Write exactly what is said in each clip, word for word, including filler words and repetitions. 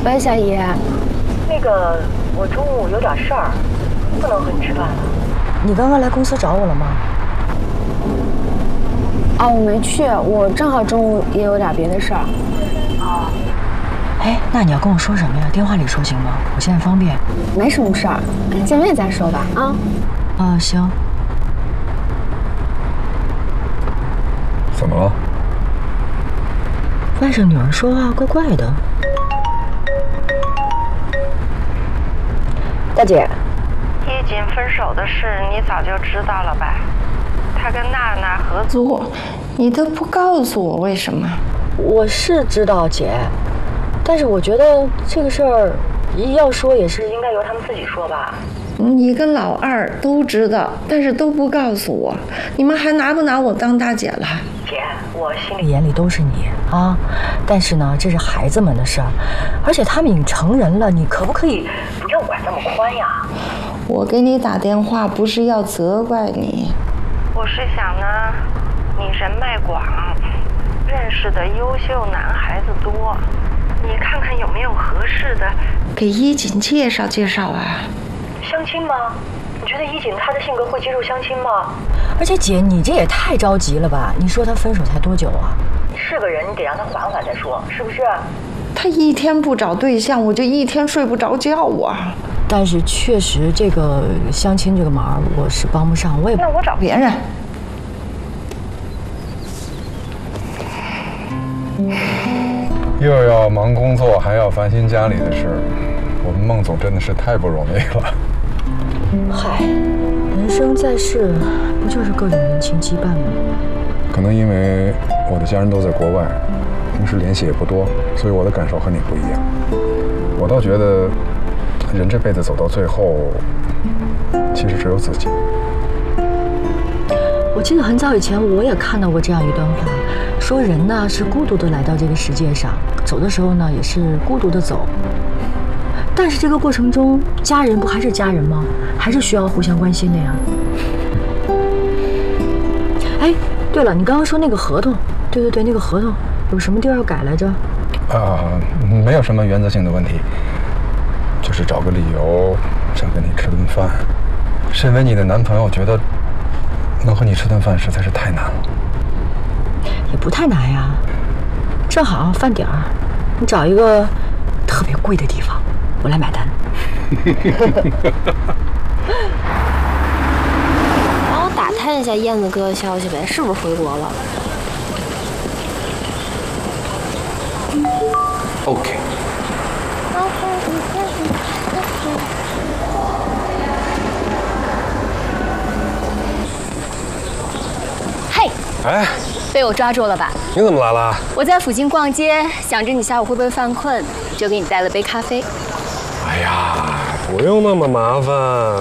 喂，小姨。 那个，我中午有点事儿，不能和你吃饭了。 你刚刚来公司找我了吗？ 哦，我没去，我正好中午也有点别的事儿。 哦。 哎，那你要跟我说什么呀？电话里说行吗？我现在方便。 没什么事儿，见面再说吧。啊。 啊，行。 怎么了？ 外甥女儿说话怪怪的。大姐， 衣锦分手的事你早就知道了吧？他跟娜娜合作，你都不告诉我为什么？ 我是知道姐，但是我觉得这个事儿要说也是应该由他们自己说吧。 你跟老二都知道，但是都不告诉我，你们还拿不拿我当大姐了？ 姐，我心里眼里都是你啊，但是呢，这是孩子们的事儿，而且他们已经成人了，你可不可以不要管那么宽呀？ 我给你打电话不是要责怪你， 我是想呢，你人脉广，认识的优秀男孩子多，你看看有没有合适的， 给衣锦介绍介绍啊。 相亲吗？你觉得衣锦她的性格会接受相亲吗？ 而且姐，你这也太着急了吧？你说他分手才多久啊？ 是个人，你得让他缓缓再说，是不是？ 他一天不找对象，我就一天睡不着觉啊。 但是确实，这个相亲这个忙我是帮不上，我也那我找别人。 又要忙工作，还要烦心家里的事，我们孟总真的是太不容易了。 嗨，人生在世，不就是各种人情羁绊吗？ 可能因为我的家人都在国外，平时联系也不多，所以我的感受和你不一样。我倒觉得，人这辈子走到最后，其实只有自己。 我记得很早以前我也看到过这样一段话，说人呢是孤独的来到这个世界上，走的时候呢也是孤独的走。但是这个过程中，家人不还是家人吗？还是需要互相关心的呀。哎，对了，你刚刚说那个合同，对对对，那个合同有什么地儿要改来着？ 啊，没有什么原则性的问题，就是找个理由想跟你吃顿饭。身为你的男朋友，觉得能和你吃顿饭实在是太难了。 也不太难呀，正好饭点儿，你找一个特别贵的地方，我来买单。 帮我打探一下燕子哥的消息呗，是不是回国了 ？OK。 嘿。 哎。 被我抓住了吧？ 你怎么来了？ 我在附近逛街，想着你下午会不会犯困，就给你带了杯咖啡。 哎呀，不用那么麻烦。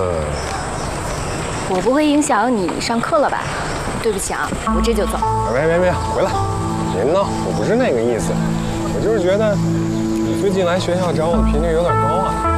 我不会影响你上课了吧？对不起啊，我这就走。 别别别，回来！别闹，我不是那个意思，我就是觉得你最近来学校找我的频率有点高啊。